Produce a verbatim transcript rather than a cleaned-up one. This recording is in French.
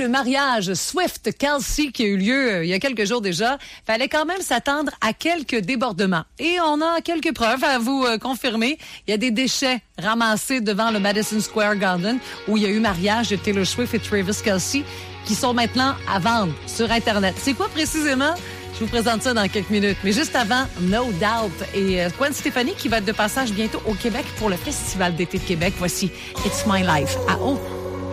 le mariage Swift-Kelsey qui a eu lieu euh, il y a quelques jours déjà, fallait quand même s'attendre à quelques débordements. Et on a quelques preuves à vous euh, confirmer. Il y a des déchets ramassés devant le Madison Square Garden où il y a eu mariage de Taylor Swift et Travis Kelsey qui sont maintenant à vendre sur Internet. C'est quoi précisément? Je vous présente ça dans quelques minutes. Mais juste avant, No Doubt et euh, Gwen Stefani qui va être de passage bientôt au Québec pour le Festival d'été de Québec. Voici It's My Life à O.